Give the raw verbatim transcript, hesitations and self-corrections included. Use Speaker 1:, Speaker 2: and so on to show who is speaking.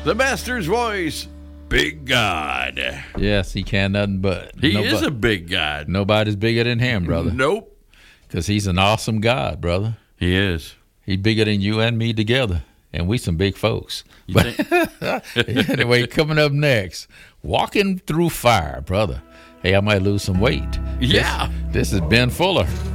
Speaker 1: The master's voice, Big God.
Speaker 2: Yes, he can nothing but.
Speaker 1: He
Speaker 2: Nobody,
Speaker 1: is a big God.
Speaker 2: Nobody's bigger than him, brother.
Speaker 1: Nope.
Speaker 2: Because he's an awesome God, brother.
Speaker 1: He is.
Speaker 2: He's bigger than you and me together. And we some big folks.
Speaker 1: You
Speaker 2: But
Speaker 1: think?
Speaker 2: anyway, coming up next, walking through fire, brother. Hey, I might lose some weight.
Speaker 1: Yeah.
Speaker 2: This, this is Ben Fuller.